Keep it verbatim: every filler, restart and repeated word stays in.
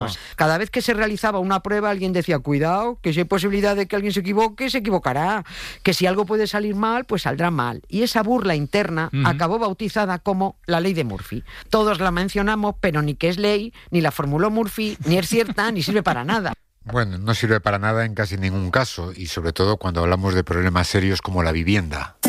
Cada vez que se realizaba una prueba, alguien decía, cuidado, que si hay posibilidad de que alguien se equivoque, se equivocará. Que si algo puede salir mal, pues saldrá mal. Y esa burla interna uh-huh. acabó bautizada como la ley de Murphy. Todos la mencionamos, pero ni que es ley, ni la formuló Murphy, ni es cierta, ni sirve para nada. Bueno, no sirve para nada en casi ningún caso, y sobre todo cuando hablamos de problemas serios como la vivienda.